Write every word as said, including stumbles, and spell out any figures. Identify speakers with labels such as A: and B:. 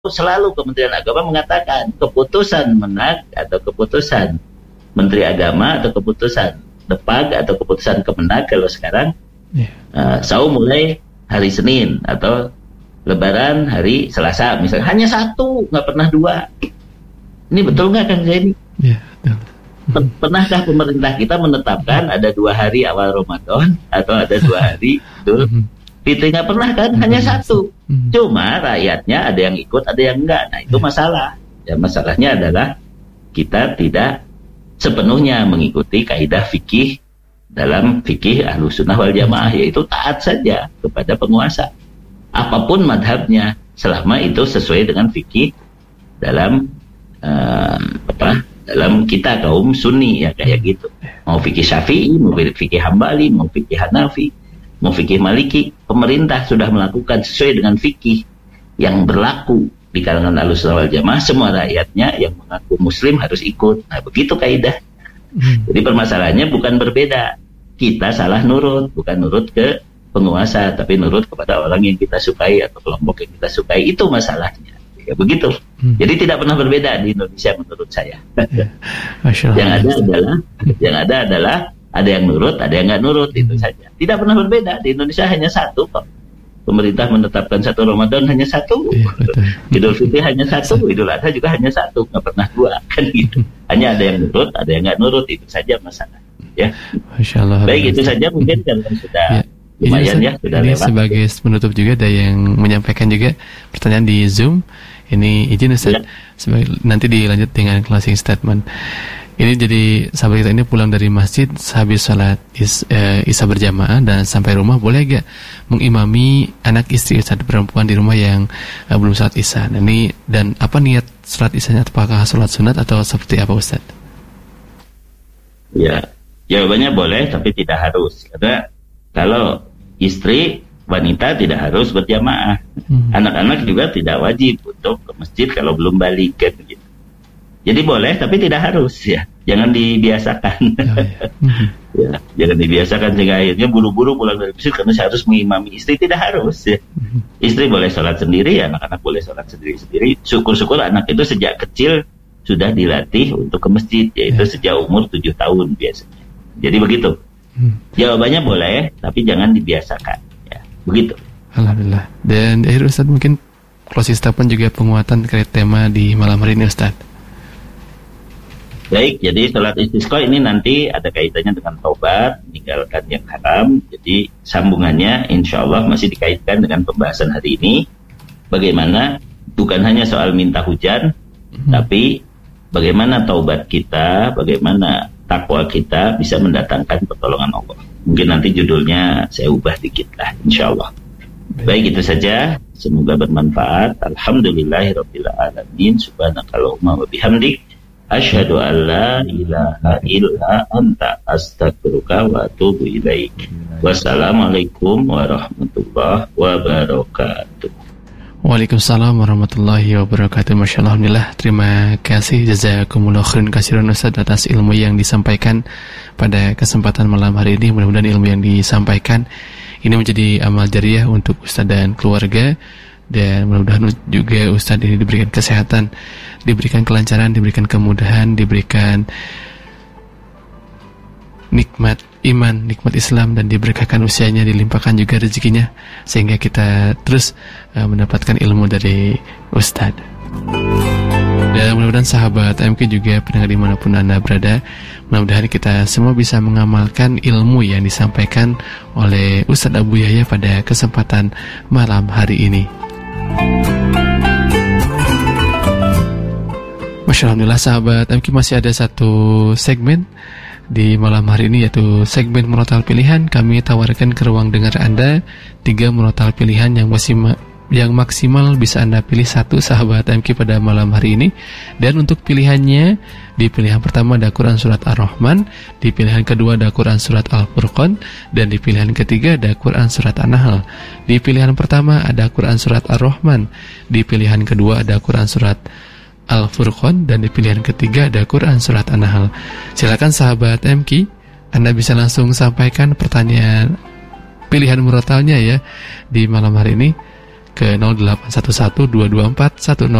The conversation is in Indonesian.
A: selalu Kementerian Agama mengatakan keputusan Menak atau keputusan Menteri Agama atau keputusan Depag atau keputusan Kemenak kalau sekarang yeah. uh, saum mulai hari Senin atau Lebaran hari Selasa misalnya, hanya satu, nggak pernah dua. Ini betul nggak Kang Zaini? Yeah, betul. Pernahkah pemerintah kita menetapkan ada dua hari awal Ramadan atau ada dua hari Idul Fitri? Nggak pernah kan, hanya satu. Cuma rakyatnya ada yang ikut, ada yang enggak. Nah itu masalah. Ya masalahnya adalah kita tidak sepenuhnya mengikuti kaidah fikih dalam fikih Ahlus Sunnah wal Jamaah, yaitu taat saja kepada penguasa apapun madhabnya selama itu sesuai dengan fikih dalam uh, apa dalam kita kaum Sunni ya kayak gitu. Mau fikih Syafi'i, mau fikih Hambali, mau fikih Hanafi, mau fikih Maliki, pemerintah sudah melakukan sesuai dengan fikih yang berlaku di kalangan Ahlus Sunnah wal Jamaah. Semua rakyatnya yang mengaku Muslim harus ikut. Nah begitu kaidah. Hmm. Jadi permasalahannya bukan berbeda. Kita salah nurut, bukan nurut ke penguasa, tapi nurut kepada orang yang kita sukai atau kelompok yang kita sukai. Itu masalahnya. Ya begitu. Hmm. Jadi tidak pernah berbeda di Indonesia menurut saya. Ya. Yang ada adalah, yang ada adalah ada yang nurut, ada yang nggak nurut, itu saja. Tidak pernah berbeda. Di Indonesia hanya satu kok. Pemerintah menetapkan satu Ramadan hanya satu, ya, Idul Fitri hanya satu, Idul Adha juga hanya satu, nggak pernah dua, kan gitu. Hanya ada yang nurut, ada yang nggak nurut, itu saja masalah. Ya. Masya Allah. Baik, itu saja mungkin kalau sudah ya. Lumayan ya, sudah
B: ini
A: lewat.
B: Sebagai penutup juga ada yang menyampaikan juga pertanyaan di Zoom. Ini izin Ustaz, ya. Sebagai, nanti dilanjut dengan closing statement. Ini jadi sahabat kita ini pulang dari masjid habis sholat is, e, isya berjamaah dan sampai rumah boleh gak mengimami anak istri Ustaz perempuan di rumah yang e, belum sholat isya. Dan ini dan apa niat sholat isyanya, apakah sholat sunat atau seperti apa Ustaz?
A: Ya, jawabannya boleh tapi tidak harus. Karena kalau istri wanita tidak harus berjamaah, hmm. anak-anak juga tidak wajib untuk ke masjid kalau belum balik kan gitu. Jadi boleh tapi tidak harus ya. Jangan dibiasakan. Oh, iya. mm-hmm. ya, jangan dibiasakan sehingga akhirnya buru-buru pulang dari masjid karena saya harus mengimami istri. Tidak harus ya. Mm-hmm. Istri boleh sholat sendiri, ya, anak-anak boleh sholat sendiri-sendiri. Syukur-syukur anak itu sejak kecil sudah dilatih untuk ke masjid, yaitu yeah. sejak umur tujuh tahun biasanya. Jadi begitu. Mm. Jawabannya boleh, tapi jangan dibiasakan. Ya, begitu.
B: Alhamdulillah. Dan akhir Ustaz mungkin closing statement juga penguatan terkait tema di malam hari ini Ustaz.
A: Baik, jadi sholat istisqa ini nanti ada kaitannya dengan taubat, meninggalkan yang haram. Jadi sambungannya insya Allah masih dikaitkan dengan pembahasan hari ini. Bagaimana bukan hanya soal minta hujan, hmm. tapi bagaimana taubat kita, bagaimana takwa kita bisa mendatangkan pertolongan Allah. Mungkin nanti judulnya saya ubah dikit lah, insya Allah. Baik, itu saja. Semoga bermanfaat. Alhamdulillahirabbil alamin. Subhanakallahumma wa bihamdik. Asyhadu an la ilaha illa anta astaghfiruka wa atubu ilaik. Wassalamualaikum warahmatullahi wabarakatuh.
B: Waalaikumsalam warahmatullahi wabarakatuh. Masya Allah, alhamdulillah. Terima kasih, jazakumullah khairan katsiran Ustaz atas ilmu yang disampaikan pada kesempatan malam hari ini. Mudah-mudahan ilmu yang disampaikan ini menjadi amal jariah untuk Ustaz dan keluarga. Dan mudah-mudahan juga Ustaz ini diberikan kesehatan, diberikan kelancaran, diberikan kemudahan, diberikan nikmat iman, nikmat Islam, dan diberkahkan usianya, dilimpahkan juga rezekinya, sehingga kita terus uh, mendapatkan ilmu dari Ustaz. Dan mudah-mudahan sahabat M K juga pendengar dimanapun Anda berada, mudah-mudahan kita semua bisa mengamalkan ilmu yang disampaikan oleh Ustaz Abu Yahya pada kesempatan malam hari ini. Masya Allah, alhamdulillah sahabat M K, masih ada satu segmen di malam hari ini, yaitu segmen murotal pilihan. Kami tawarkan ke ruang dengar Anda tiga murotal pilihan yang masih ma- yang maksimal bisa Anda pilih satu sahabat M K pada malam hari ini. Dan untuk pilihannya, di pilihan pertama ada Quran Surat Ar-Rahman, di pilihan kedua ada Quran Surat Al-Furqan, dan di pilihan ketiga ada Quran Surat An-Nahl. Di pilihan pertama ada Quran Surat Ar-Rahman, di pilihan kedua ada Quran Surat Al-Furqan, dan di pilihan ketiga ada Quran Surat An-Nahl. Silakan sahabat M K, Anda bisa langsung sampaikan pertanyaan pilihan murotalnya ya di malam hari ini. ke nol delapan satu satu dua dua empat satu nol